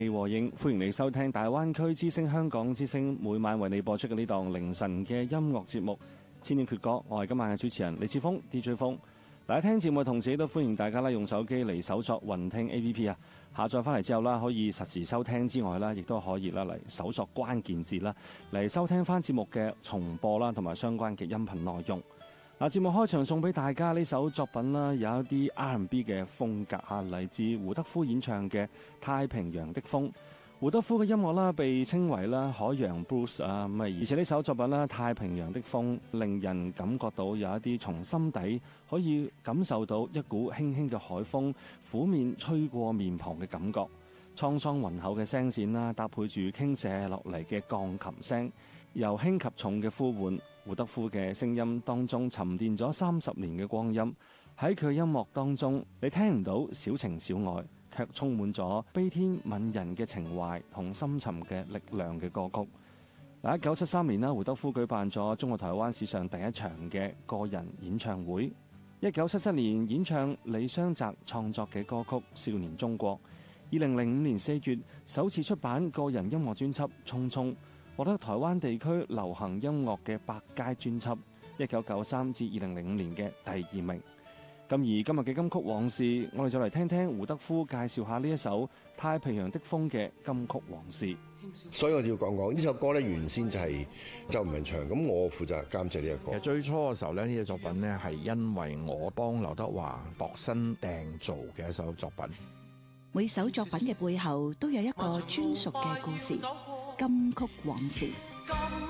和應，歡迎你收聽大灣區之聲香港之聲每晚為你播出嘅呢檔凌晨嘅音樂節目《千年決歌》，我係今晚嘅主持人李志峰 DJ 峰。大家聽節目嘅同時都歡迎大家用手機嚟搜索雲聽 APP 啊，下載翻嚟之後啦，可以實時收聽之外啦，亦都可以啦嚟搜索關鍵字啦嚟收聽翻節目嘅重播啦，同埋相關嘅音頻內容。節目開場送俾大家呢首作品啦，有一啲 R&B 嘅風格啊，嚟自胡德夫演唱嘅《太平洋的風》。胡德夫嘅音樂啦，被稱為啦海洋 blues 啊，而且呢首作品啦《太平洋的風》令人感覺到有一啲從心底可以感受到一股輕輕嘅海風拂面吹過面龐嘅感覺。滄桑渾厚嘅聲線啦，搭配住傾瀉落嚟嘅鋼琴聲，由輕及重嘅呼喚，胡德夫嘅聲音當中沉澱咗30年嘅光陰。喺佢音樂當中，你聽唔到小情小愛，卻充滿咗悲天憫人嘅情懷同深沉嘅力量嘅歌曲。1973年啦，胡德夫舉辦咗中國台灣史上第一場嘅個人演唱會。1977年演唱李雙澤創作嘅歌曲《少年中國》。2005年4月首次出版個人音樂專輯《匆匆》，獲得台灣地區流行音樂嘅百佳專輯。1993至2005年嘅第2名。咁而今日嘅金曲往事，我哋就嚟聽聽胡德夫介紹下呢一首《太平洋的風》嘅金曲往事。 所以我要講講呢首歌咧，原先就係周文祥，咁我負責監製呢一個。 其實最初嘅時候咧，呢隻作品咧係因為我幫劉德華度身訂造嘅一首作品。 每首作品嘅背後都有一個專屬嘅故事，金曲往事。